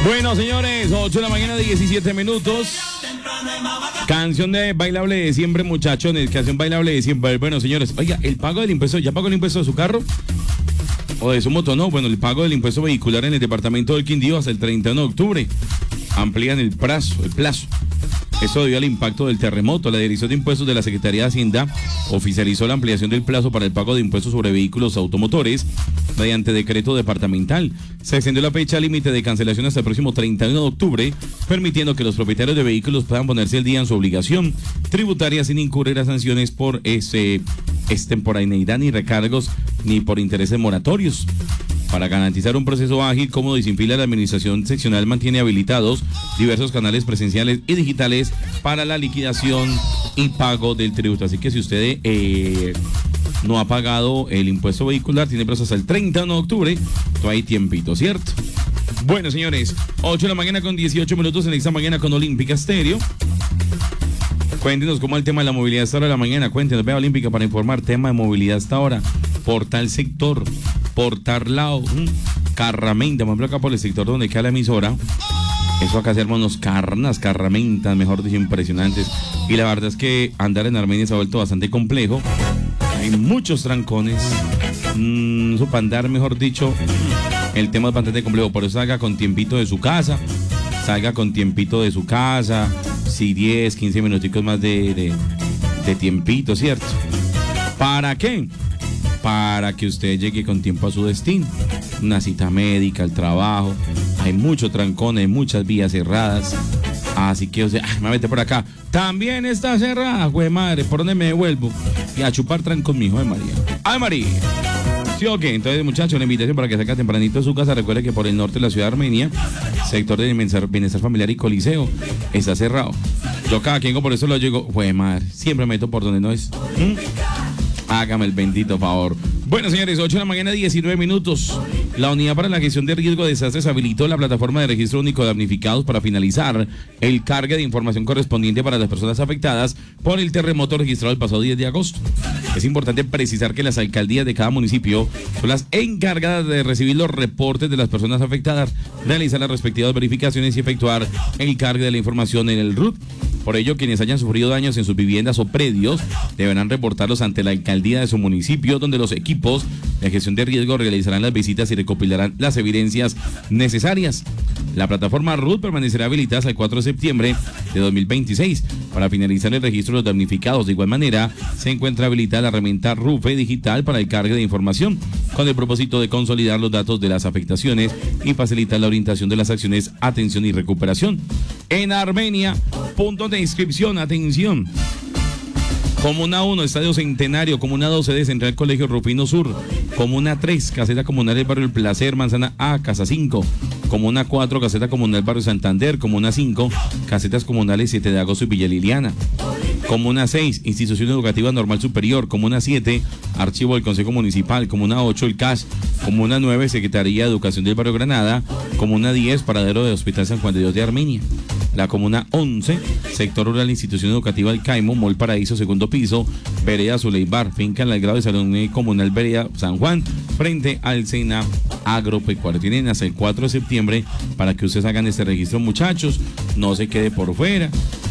Bueno, señores, 8 de la mañana, 17 minutos. Canción de bailable de siempre, muchachones. Canción bailable de siempre. Bueno, señores, oiga, el pago del impuesto, ¿ya pagó el impuesto de su carro? ¿O de su moto? No, bueno, el pago del impuesto vehicular en el departamento del Quindío hasta el 31 de octubre. Amplían el plazo. Eso debido al impacto del terremoto. La Dirección de Impuestos de la Secretaría de Hacienda oficializó la ampliación del plazo para el pago de impuestos sobre vehículos automotores mediante decreto departamental. Se extendió la fecha límite de cancelación hasta el próximo 31 de octubre, permitiendo que los propietarios de vehículos puedan ponerse al día en su obligación tributaria sin incurrir a sanciones por extemporaneidad ni recargos ni por intereses moratorios. Para garantizar un proceso ágil, cómodo y sin fila, la Administración Seccional mantiene habilitados diversos canales presenciales y digitales para la liquidación y pago del tributo. Así que si usted no ha pagado el impuesto vehicular, tiene plazo hasta el 31 de octubre, todavía hay tiempito, ¿cierto? Bueno, señores, 8 de la mañana con 18 minutos en esta mañana con Olímpica Estéreo. Cuéntenos cómo el tema de la movilidad hasta ahora de la mañana. Cuéntenos, vea Olímpica para informar, tema de movilidad hasta ahora, por tal sector, por tal lado, Carramenta, por ejemplo acá por el sector donde queda la emisora. Eso acá se arman unos carramentas, mejor dicho, impresionantes. Y la verdad es que andar en Armenia se ha vuelto bastante complejo. Hay muchos trancones. Eso para andar, mejor dicho, el tema es bastante complejo. Por eso salga con tiempito de su casa. Sí, 10, 15 minuticos más de tiempito, ¿cierto? ¿Para qué? Para que usted llegue con tiempo a su destino. Una cita médica, el trabajo. Hay mucho trancón, hay muchas vías cerradas. Así que, o sea, me mete por acá. También está cerrada, güey madre. ¿Por dónde me devuelvo? Y a chupar trancón, mijo, María. ¡Ay, María! Sí, ok. Entonces, muchachos, una invitación para que salga tempranito de su casa. Recuerde que por el norte de la ciudad de Armenia, sector de bienestar familiar y coliseo, está cerrado. Yo cada quien por eso lo llego, güey madre. Siempre meto por donde no es. Hágame el bendito favor. Bueno, señores, 8 de la mañana, 19 minutos. La Unidad para la Gestión de Riesgo de Desastres habilitó la plataforma de registro único de damnificados para finalizar el cargue de información correspondiente para las personas afectadas por el terremoto registrado el pasado 10 de agosto. Es importante precisar que las alcaldías de cada municipio son las encargadas de recibir los reportes de las personas afectadas, realizar las respectivas verificaciones y efectuar el cargue de la información en el RUT. Por ello, quienes hayan sufrido daños en sus viviendas o predios deberán reportarlos ante la alcaldía de su municipio, donde los equipos de gestión de riesgo realizarán las visitas y recopilarán las evidencias necesarias. La plataforma RUT permanecerá habilitada hasta el 4 de septiembre de 2026 para finalizar el registro de los damnificados. De igual manera, se encuentra habilitada la herramienta RUFE digital para el cargue de información, con el propósito de consolidar los datos de las afectaciones y facilitar la orientación de las acciones, atención y recuperación. En Armenia, puntos de inscripción, atención. Comuna 1, Estadio Centenario. Comuna 2, sede Central Colegio Rufino Sur. Comuna 3, caseta comunal del barrio El Placer, Manzana A, Casa 5. Comuna 4, caseta comunal barrio Santander. Comuna 5, casetas comunales 7 de agosto y Villa Liliana. Comuna 6, Institución Educativa Normal Superior. Comuna 7, Archivo del Consejo Municipal. Comuna 8, el CAS. Comuna 9, Secretaría de Educación del barrio Granada. Comuna 10, Paradero de Hospital San Juan de Dios de Armenia. La Comuna 11, Sector Rural, Institución Educativa del Caimo, Mall Paraíso, segundo piso, Vereda Zuleibar, finca en el grado de Salón Comunal Vereda San Juan, frente al Sena Agropecuario. Tienen hasta el 4 de septiembre para que ustedes hagan este registro, muchachos, no se quede por fuera.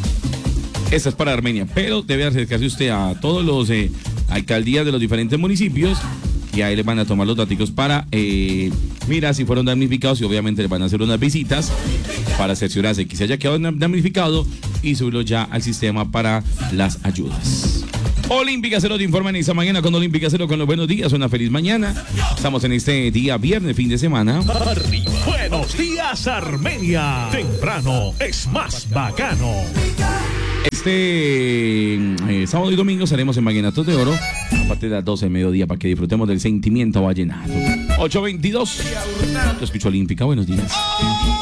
Esta es para Armenia, pero debe acercarse usted a todos los alcaldías de los diferentes municipios y ahí les van a tomar los datos para mirar si fueron damnificados y obviamente les van a hacer unas visitas para cerciorarse que se haya quedado damnificado y subirlo ya al sistema para las ayudas. Olímpica Cero te informa en esta mañana con Olímpica Cero con los buenos días. Una feliz mañana. Estamos en este día viernes, fin de semana. Buenos días, Armenia. Temprano es más bacano. Sábado y domingo estaremos en Vallenatos de Oro a partir de las 12 de mediodía para que disfrutemos del sentimiento vallenato. 8:22. Yo escucho Olímpica, buenos días.